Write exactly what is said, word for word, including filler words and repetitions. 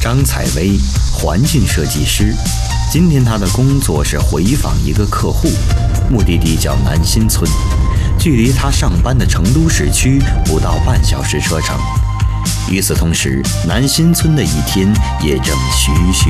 张采薇，环境设计师。今天她的工作是回访一个客户，目的地叫南新村，距离她上班的成都市区不到半小时车程。与此同时，南新村的一天也正徐徐